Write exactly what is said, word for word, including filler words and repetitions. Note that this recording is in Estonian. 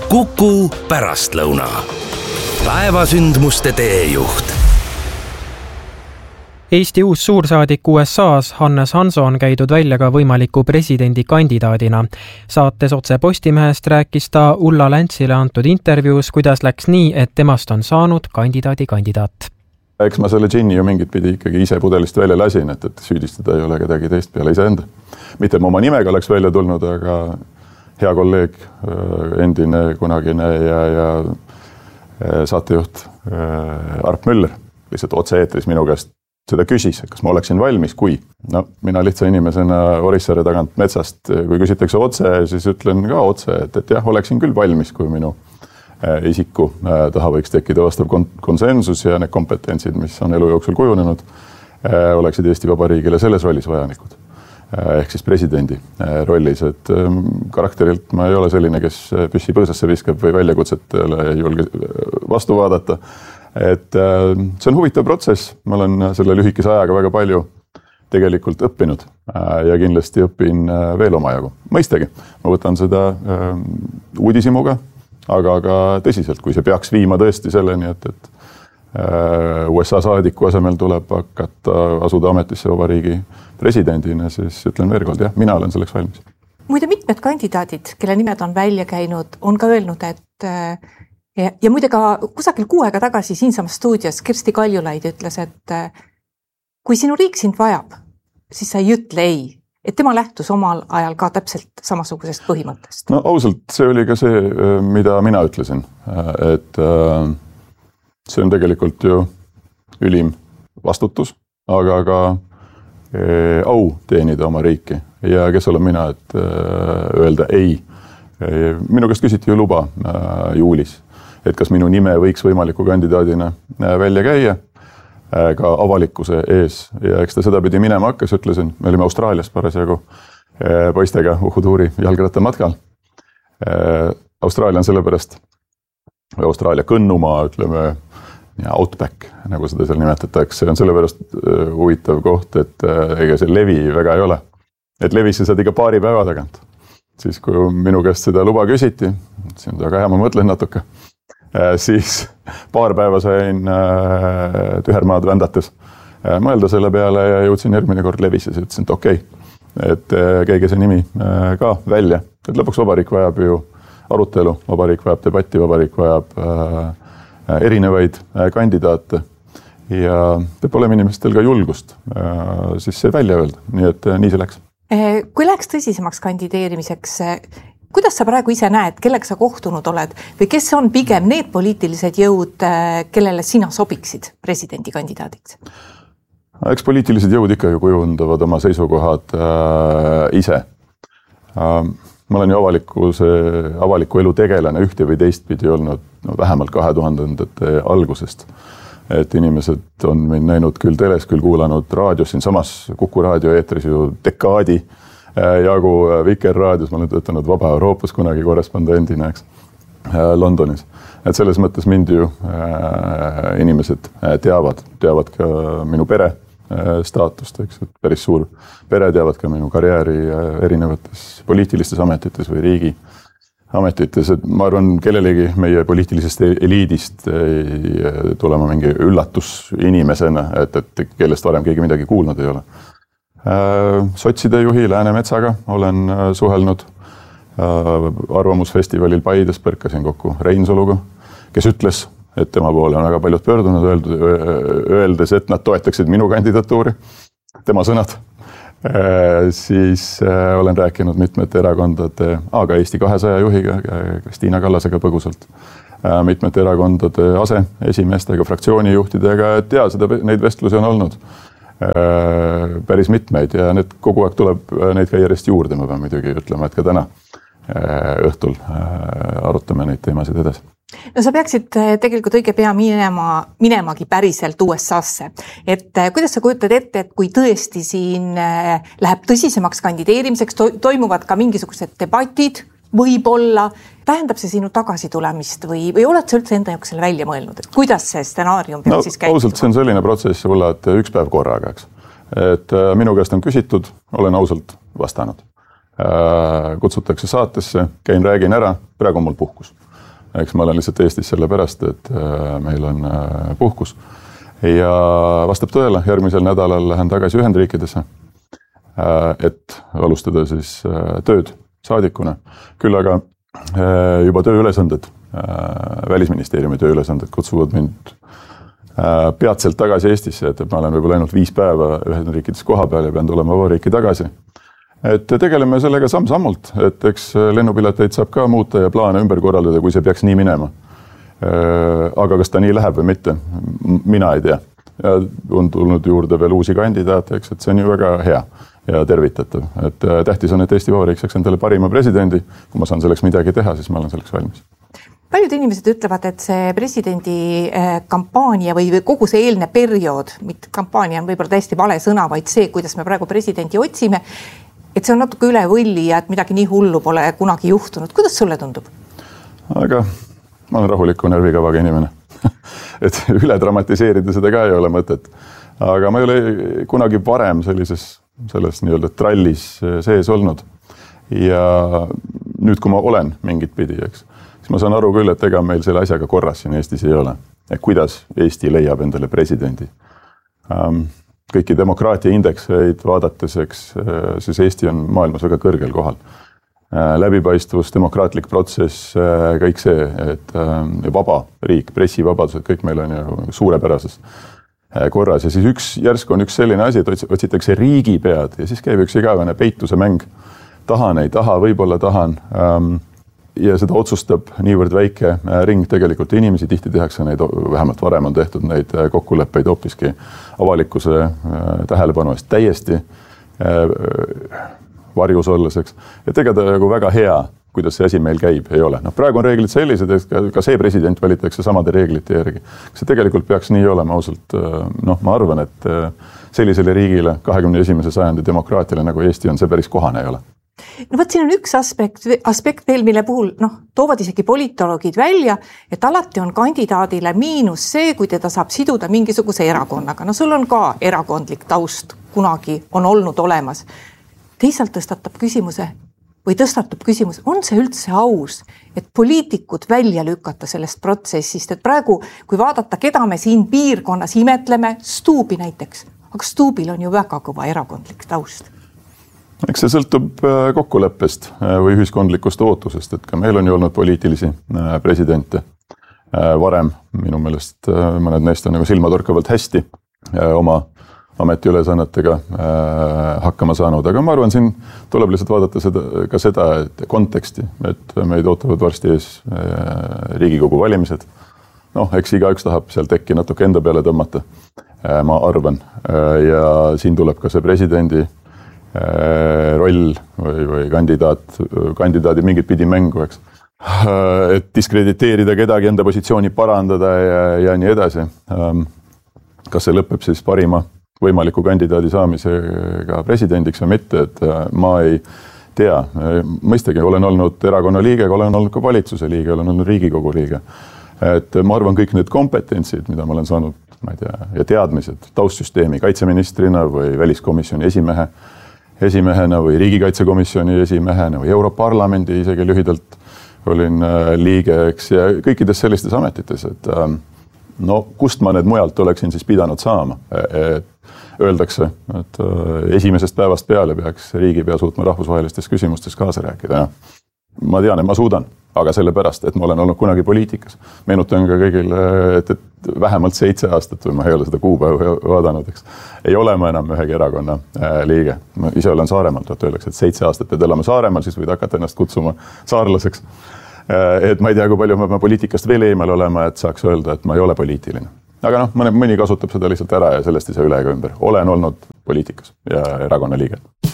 Kuku pärastlõuna. Päevasündmuste teejuht. Eesti uus suursaadik U S A's Hannes Hanso on käidud välja ka võimaliku presidendikandidaadina. Saates Otse Postimehest rääkis ta Ulla Läntsile antud intervjuus, kuidas läks nii, et temast on saanud kandidaadi kandidaat. Eks ma selle džinni ju mingit pidi ikkagi ise pudelist välja lasin, et, et süüdistada ei ole kedagi teist peale iseenda. Mitte ma oma nimega oleks välja tulnud, aga hea kolleeg, endine kunagine ja, ja saatejuht Arp Müller lihtsalt otse eetris minu käest seda küsis, kas ma oleksin valmis, kui. No, mina lihtsa inimesena Orissaare tagant metsast, kui küsitakse otse, siis ütlen ka otse, et, et jah, oleksin küll valmis, kui minu isiku taha võiks tekkida vastav konsensus ja need kompetentsid, mis on elu jooksul kujunenud, oleksid Eesti Vabariigile selles rollis vajanikud. Ehk siis presidendi rollis, et karakterilt ma ei ole selline, kes püssi põõsasse viskab või väljakutsetele ei julge vastu vaadata. Et see on huvitav protsess, ma olen selle lühikese ajaga väga palju tegelikult õppinud ja kindlasti õpin veel omajagu. Mõistagi, ma võtan seda uudisimuga, aga ka tõsiselt, kui see peaks viima tõesti selleni, et, et U S A saadiku asemel tuleb hakata asuda ametisse vabariigi presidendina, siis ütlen veel kord, jah, mina olen selleks valmis. Muide mitmed kandidaadid, kelle nimed on välja käinud, on ka öelnud, et ja, ja muide ka kusagil kuu aega tagasi siinsamas stuudios Kersti Kaljulaid ütles, et kui sinu riik sind vajab, siis sa ei ütle ei. Et tema lähtus omal ajal ka täpselt samasugusest põhimõttest. No ausalt, see oli ka see, mida mina ütlesin, et see on tegelikult ju ülim vastutus, aga ka au teenida oma riiki ja kes olen mina, et öelda ei. Minu käest küsiti ju luba juulis, et kas minu nime võiks võimaliku kandidaadina välja käia ka avalikkuse ees ja eks ta seda pidi minema hakkas, ütlesin, me olime Austraalias parasjagu poistega Uhutuuri jalgratta matkal. Austraalia on sellepärast, või Austraalia kõnnumaa, ütleme, ja Outback, nagu seda seal nimetatakse, see on sellepärast huvitav koht, et ega see levi väga ei ole. Et levisse saad iga paari päeva tagant. Siis kui minu käest seda luba küsiti, siin väga hea, ma mõtlen natuke, siis paar päeva sain tühermaad vändates mõelda selle peale ja jõudsin järgmine kord levisse, siis ütlesin, et okei, okay, et käige see nimi ka välja. Et lõpuks vabariik vajab ju arutelu, vabariik vajab debatti, vabariik vajab erinevaid kandidaate ja peab olema inimestel ka julgust siis see välja öelda, nii et nii see läks. Kui läks tõsisemaks kandideerimiseks, kuidas sa praegu ise näed, kellega sa kohtunud oled või kes on pigem need poliitilised jõud, kellele sina sobiksid presidendikandidaadiks? Eks poliitilised jõud ikka ju kujundavad oma seisukohad äh, ise. Äh, ma olen ju avalikkuse, avaliku elu tegelane ühte või teistpidi olnud no, vähemalt kahe tuhandendate algusest. Et inimesed on mind näinud küll teles, küll kuulanud raadios, siin samas Kuku raadio eetris ju dekaadi jagu Vikerraadios, ma olen töötanud Vaba Euroopas kunagi korrespondendina, eks, Londonis. Et selles mõttes mind ju äh, inimesed teavad, teavad ka minu pere äh, staatust, eks, et päris suur pere teavad ka minu karjääri erinevates poliitilistes ametites või riigi ametites, et ma arvan, kellelegi meie poliitilisest eliidist ei tulema mingi üllatus inimesena, et, et kellest varem keegi midagi kuulnud ei ole. Sotside juhi Läänemetsaga olen suhelnud, arvamusfestivalil Paides põrkasin kokku Reinsaluga, kes ütles, et tema poole on väga paljud pöördunud, öeldes, et nad toetaksid minu kandidatuuri, tema sõnad. Siis olen rääkinud mitmete erakondade, aga Eesti kahesaja juhiga, Kristiina Kallasega põgusalt, mitmete erakondade ase esimeestega, fraktsioonijuhtidega, et ja, seda, neid vestlusi on olnud päris mitmeid ja need kogu aeg tuleb neid ka järjest juurde, ma pean muidugi ütlema, et ka täna õhtul arutame neid teemasid edasi. No sa peaksid tegelikult õige pea minema, minemagi päriselt U S A-sse. Et kuidas sa kujutad ette, et kui tõesti siin läheb tõsisemaks kandideerimiseks, to toimuvad ka mingisugused debatid, võib-olla, tähendab see sinu tagasitulemist või, või oled sa üldse enda jaoks selle välja mõelnud, et kuidas see stsenaarium peab no, siis käituma? Ausalt, see on selline protsess, Ulla, et üks päev korraga, eks. Et minu käest on küsitud, olen ausalt vastanud. Kutsutakse saatesse, käin, räägin ära, praegu on mul puhkus. eks ma olen lihtsalt Eestis sellepärast, et meil on puhkus. Ja vastab tõele, järgmisel nädalal lähen tagasi Ühendriikidesse, et alustada siis tööd saadikuna. Küll aga juba tööülesanded, välisministeeriumi tööülesanded kutsuvad mind peatselt tagasi Eestisse, et ma olen võib-olla ainult viis päeva Ühendriikides koha peal ja pean tulema vabariiki tagasi. Et tegeleme sellega samm-sammult, et eks lennupileteid saab ka muuta ja plaane ümber korraldada, kui see peaks nii minema. Aga kas ta nii läheb või mitte, mina ei tea. Ja on tulnud juurde veel uusi kandidaate, eks, et see on ju väga hea ja tervitatav. Et tähtis on, et Eesti Vabariik saaks endale parima presidendi. Kui ma saan selleks midagi teha, siis ma olen selleks valmis. Paljud inimesed ütlevad, et see presidendi kampaania või kogu see eelne periood, mitte kampaania on võib-olla täiesti vale sõna, vaid see, kuidas me praegu presidenti otsime, et see on natuke üle võlli ja et midagi nii hullu pole kunagi juhtunud. Kuidas sulle tundub? Aga ma olen rahuliku närviga vaga inimene. Et üle dramatiseerida seda ka ei ole mõtet. Aga ma ei ole kunagi varem sellises, selles nii-öelda trallis sees olnud. Ja nüüd, kui ma olen mingit pidi, eks, siis ma saan aru küll, et ega meil selle asjaga korras siin Eestis ei ole. Ja kuidas Eesti leiab endale presidendi. Um, Kõiki demokraatia indekseid vaadates, eks, siis Eesti on maailmas väga kõrgel kohal. Läbipaistvus, demokraatlik protsess, kõik see, et vaba riik, pressivabadused, kõik meil on ju suurepärases korras. Ja siis üks, järsk on üks selline asi, et otsitakse riigipead ja siis käib üks igavene peituse mäng. Tahan, ei taha, võib-olla tahan. Ja seda otsustab niivõrd väike ring tegelikult inimesi, tihti tehakse neid, vähemalt varem on tehtud neid kokkuleppeid hoopiski avalikkuse tähelepanu eest täiesti varjus olles, et ega ta nagu väga hea, kuidas see asi meil käib, ei ole. No, praegu on reeglid sellised, et ka see president valitakse samade reeglite järgi. See tegelikult peaks nii olema ausalt, noh, ma arvan, et sellisele riigile, kahekümne esimese sajandi demokraatiale nagu Eesti on, see päris kohane ei ole. No võt, siin on üks aspekt, aspekt veel, mille puhul noh, toovad isegi politoloogid välja, et alati on kandidaadile miinus see, kui teda saab siduda mingisuguse erakonnaga. No sul on ka erakondlik taust kunagi on olnud olemas. Teisalt tõstatab küsimuse või tõstatub küsimus, on see üldse aus, et poliitikud välja lükata sellest protsessist, et praegu, kui vaadata, keda me siin piirkonnas imetleme, Stuubi näiteks, aga Stuubil on ju väga kõva erakondlik taust. Eks see sõltub kokkuleppest või ühiskondlikust ootusest, et ka meil on ju olnud poliitilisi presidente varem. Minu meelest mõned neist on nagu silmatorkavalt hästi oma ametiülesannetega hakkama saanud. Aga ma arvan, siin tuleb lihtsalt vaadata seda, ka seda et konteksti, et meid ootavad varsti ees Riigikogu valimised. Noh, eks igaüks tahab seal tekki natuke enda peale tõmmata, ma arvan. Ja siin tuleb ka see presidendi roll või, või kandidaat, kandidaadi mingit pidi mängu, eks. Et diskrediteerida kedagi, enda positsiooni parandada ja, ja nii edasi. Kas see lõpeb siis parima võimaliku kandidaadi saamisega presidendiks või mitte, et ma ei tea. Mõistagi olen olnud erakonna liige, olen olnud ka valitsuse liige, olen olnud Riigikogu liige. Et ma arvan, kõik need kompetentsid, mida ma olen saanud, ma ei tea, ja teadmised taustsüsteemi kaitseministrina või väliskomisjoni esimehe esimehena või riigikaitsekomisjoni esimehena või Europarlamendi isegi lühidalt olin liige, eks, ja kõikides sellistes ametites, et no kust ma need mujalt oleksin siis pidanud saama. Öeldakse, et esimesest päevast peale peaks riigipea suutma rahvusvahelistes küsimustes kaasa rääkida. Ja ma tean, et ma suudan, aga sellepärast, et ma olen olnud kunagi poliitikas. Meenutan ka kõigile, et, et vähemalt seitse aastat või ma ei ole seda kuupäeva vaadanud, eks. Ei ole ma enam ühegi erakonna liige. Ma ise olen Saaremaal, tuhat öeldakse, et seitse aastat pead elama Saaremaal, siis võid hakata ennast kutsuma saarlaseks. Et ma ei tea, kui palju ma poliitikast veel eemal olema, et saaks öelda, et ma ei ole poliitiline. Aga noh, mõni kasutab seda lihtsalt ära ja sellest ei saa üle ega ümber. Olen olnud poliitikas ja erakonna liige.